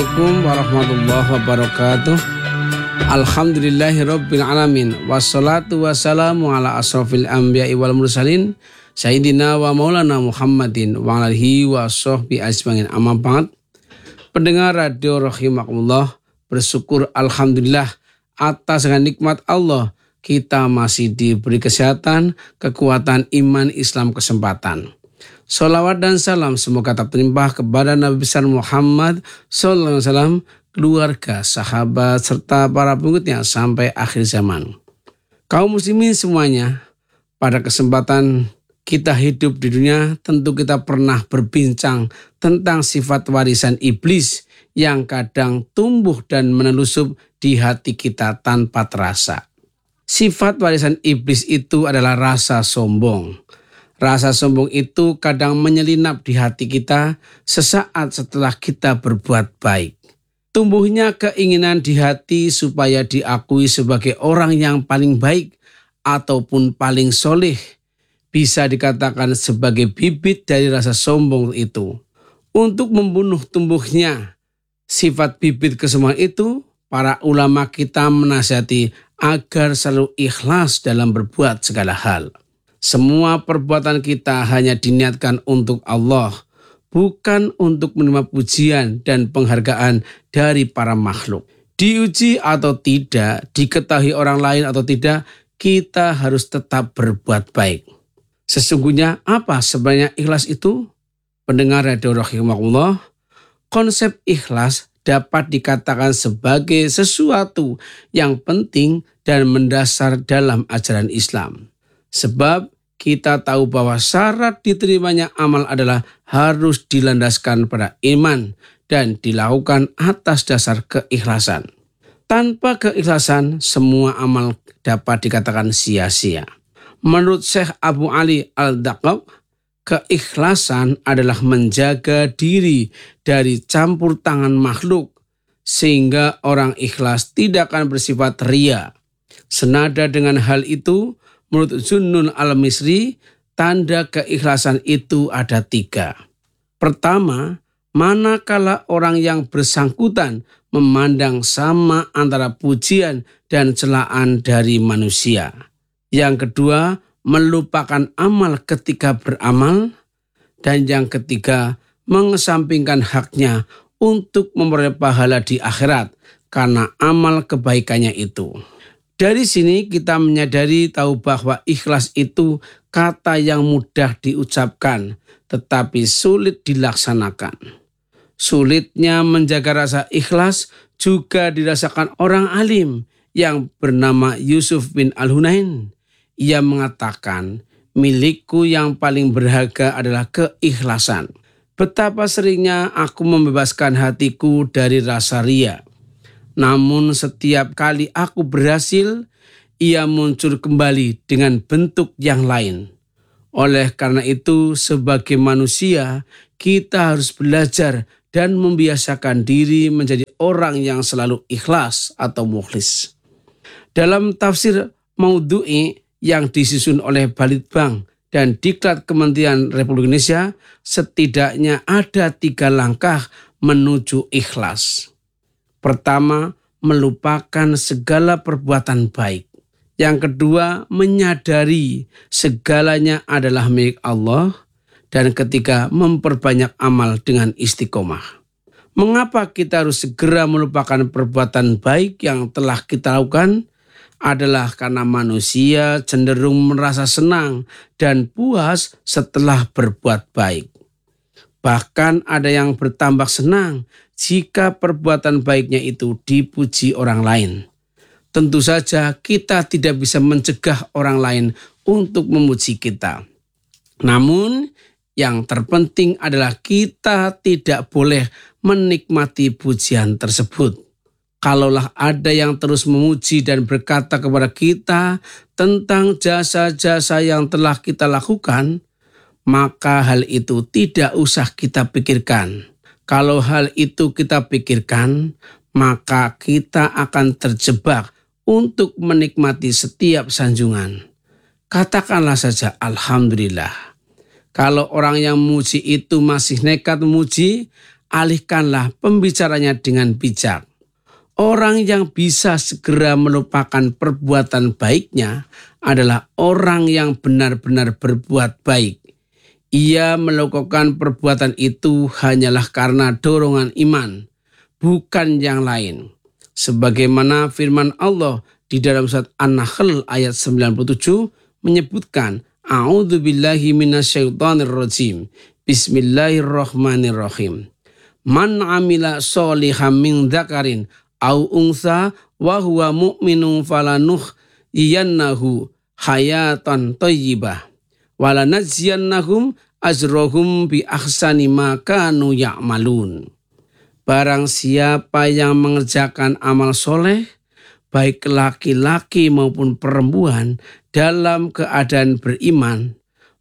Assalamualaikum warahmatullahi wabarakatuh. Alhamdulillahirabbil alamin. Wassalatu wassalamu ala asrofil anbiya'i wal mursalin Sayyidina wa maulana Muhammadin wa alihi wa sahbihi ajmain. Amma ba'd. Pendengar radio rahimakumullah, bersyukur alhamdulillah atas segala nikmat Allah kita masih diberi kesehatan, kekuatan iman, Islam, kesempatan. Sholawat dan salam semoga tetap terlimpah kepada Nabi besar Muhammad sallallahu alaihi wasallam, keluarga, sahabat, serta para pengikutnya sampai akhir zaman. Kaum muslimin semuanya, pada kesempatan kita hidup di dunia, tentu kita pernah berbincang tentang sifat warisan iblis yang kadang tumbuh dan menelusup di hati kita tanpa terasa. Sifat warisan iblis itu adalah rasa sombong. Rasa sombong itu kadang menyelinap di hati kita sesaat setelah kita berbuat baik. Tumbuhnya keinginan di hati supaya diakui sebagai orang yang paling baik ataupun paling soleh bisa dikatakan sebagai bibit dari rasa sombong itu. Untuk membunuh tumbuhnya sifat bibit kesombongan itu, para ulama kita menasihati agar selalu ikhlas dalam berbuat segala hal. Semua perbuatan kita hanya diniatkan untuk Allah, bukan untuk menerima pujian dan penghargaan dari para makhluk. Diuji atau tidak, diketahui orang lain atau tidak, kita harus tetap berbuat baik. Sesungguhnya apa sebenarnya ikhlas itu? Pendengar radio rahimakumullah, konsep ikhlas dapat dikatakan sebagai sesuatu yang penting dan mendasar dalam ajaran Islam. Sebab kita tahu bahwa syarat diterimanya amal adalah harus dilandaskan pada iman dan dilakukan atas dasar keikhlasan. Tanpa keikhlasan, semua amal dapat dikatakan sia-sia. Menurut Syekh Abu Ali Al-Daqaq, keikhlasan adalah menjaga diri dari campur tangan makhluk sehingga orang ikhlas tidak akan bersifat ria. Senada dengan hal itu, menurut Zunnun al-Misri, tanda keikhlasan itu ada 3. Pertama, manakala orang yang bersangkutan memandang sama antara pujian dan celaan dari manusia. Yang kedua, melupakan amal ketika beramal. Dan yang ketiga, mengesampingkan haknya untuk memperoleh pahala di akhirat karena amal kebaikannya itu. Dari sini kita menyadari tahu bahwa ikhlas itu kata yang mudah diucapkan tetapi sulit dilaksanakan. Sulitnya menjaga rasa ikhlas juga dirasakan orang alim yang bernama Yusuf bin Al-Hunain. Ia mengatakan, milikku yang paling berharga adalah keikhlasan. Betapa seringnya aku membebaskan hatiku dari rasa ria. Namun setiap kali aku berhasil, ia muncul kembali dengan bentuk yang lain. Oleh karena itu, sebagai manusia, kita harus belajar dan membiasakan diri menjadi orang yang selalu ikhlas atau mukhlis. Dalam tafsir Maudhu'i yang disusun oleh Balitbank dan Diklat Kementerian Republik Indonesia, setidaknya ada 3 langkah menuju ikhlas. Pertama, melupakan segala perbuatan baik. Yang kedua, menyadari segalanya adalah milik Allah. Dan ketiga, memperbanyak amal dengan istiqomah. Mengapa kita harus segera melupakan perbuatan baik yang telah kita lakukan? Adalah karena manusia cenderung merasa senang dan puas setelah berbuat baik. Bahkan ada yang bertambah senang jika perbuatan baiknya itu dipuji orang lain. Tentu saja kita tidak bisa mencegah orang lain untuk memuji kita. Namun yang terpenting adalah kita tidak boleh menikmati pujian tersebut. Kalaulah ada yang terus memuji dan berkata kepada kita tentang jasa-jasa yang telah kita lakukan, maka hal itu tidak usah kita pikirkan. Kalau hal itu kita pikirkan, maka kita akan terjebak untuk menikmati setiap sanjungan. Katakanlah saja Alhamdulillah. Kalau orang yang memuji itu masih nekat memuji, alihkanlah pembicaranya dengan bijak. Orang yang bisa segera melupakan perbuatan baiknya adalah orang yang benar-benar berbuat baik. Ia melakukan perbuatan itu hanyalah karena dorongan iman, bukan yang lain. Sebagaimana firman Allah di dalam surat An-Nahl ayat 97 menyebutkan, A'udzubillahi minasyaitonirrajim. Bismillahirrahmanirrahim. Man amila sholihan min dzakarin au unsa wa huwa mu'minun falanuhyiyannahu hayatan thayyibah walanajziyannahum ajrohum bi ahsani ma kanu ya'malun. Barang siapa yang mengerjakan amal soleh, baik laki-laki maupun perempuan, dalam keadaan beriman,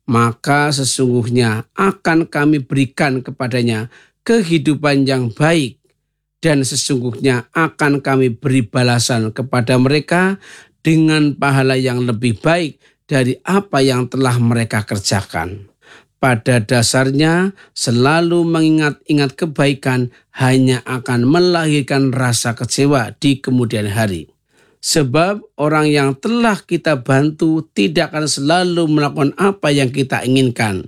maka sesungguhnya akan kami berikan kepadanya kehidupan yang baik, dan sesungguhnya akan kami beri balasan kepada mereka dengan pahala yang lebih baik dari apa yang telah mereka kerjakan. Pada dasarnya, selalu mengingat-ingat kebaikan hanya akan melahirkan rasa kecewa di kemudian hari. Sebab orang yang telah kita bantu tidak akan selalu melakukan apa yang kita inginkan.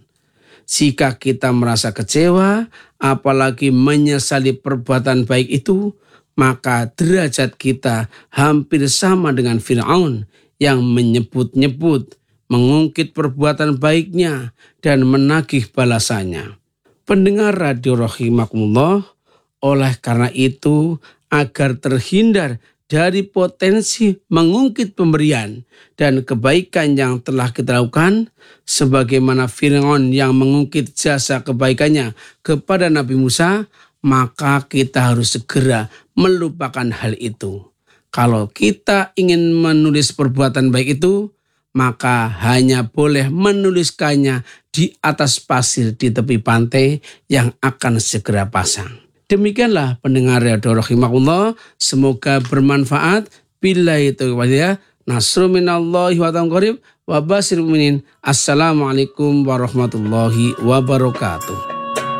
Jika kita merasa kecewa, apalagi menyesali perbuatan baik itu, maka derajat kita hampir sama dengan Fir'aun yang menyebut-nyebut, mengungkit perbuatan baiknya, dan menagih balasannya. Pendengar radio rahimakumullah, oleh karena itu, agar terhindar dari potensi mengungkit pemberian dan kebaikan yang telah kita lakukan, sebagaimana Fir'aun yang mengungkit jasa kebaikannya kepada Nabi Musa, maka kita harus segera melupakan hal itu. Kalau kita ingin menulis perbuatan baik itu, maka hanya boleh menuliskannya di atas pasir di tepi pantai yang akan segera pasang. Demikianlah pendengar radio rahimakumullah, semoga bermanfaat. Billahi taufiq wal hidayah. Nasrun minallahi wa tawfiq qarib wa basyiril mu'minin. Assalamualaikum warahmatullahi wabarakatuh.